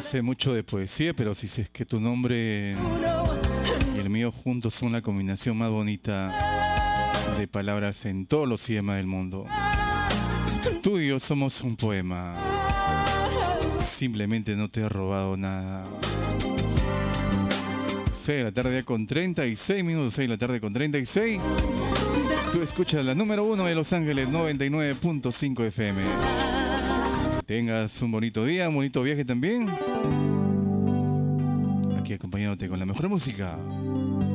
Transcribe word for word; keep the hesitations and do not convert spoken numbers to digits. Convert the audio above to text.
sé mucho de poesía, pero si es que tu nombre y el mío juntos son la combinación más bonita de palabras en todos los idiomas del mundo. Tú y yo somos un poema. Simplemente no te he robado nada. seis de la tarde con treinta y seis minutos, seis de la tarde con treinta y seis. Tú escuchas la número uno de Los Ángeles, noventa y nueve punto cinco F M. Que tengas un bonito día, un bonito viaje también. Aquí acompañándote con la mejor música.